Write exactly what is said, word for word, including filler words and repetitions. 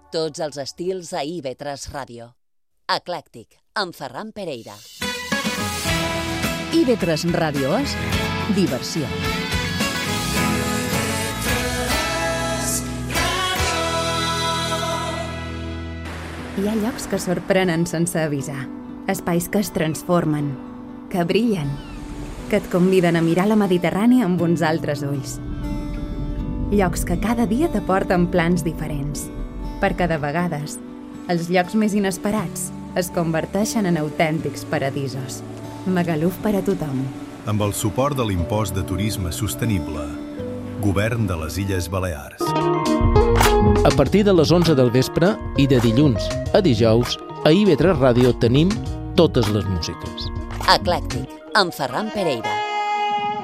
Tots els estils a I V tres Ràdio. Eclèctic, amb Ferran Pereira. I V tres Ràdio és diversió. Hi ha llocs que sorprenen sense avisar. Espais que es transformen, que brillen, que et conviden a mirar la Mediterrània amb uns altres ulls. Llocs que cada dia t'aporten plans diferents, perquè de vegades els llocs més inesperats es converteixen en autèntics paradisos. Magaluf per a tothom. Amb el suport de l'impost de turisme sostenible. Govern de les Illes Balears. A partir de les onze del vespre i de dilluns a dijous, a I V tres Ràdio tenim totes les músiques. Eclèctic, amb Ferran Pereira.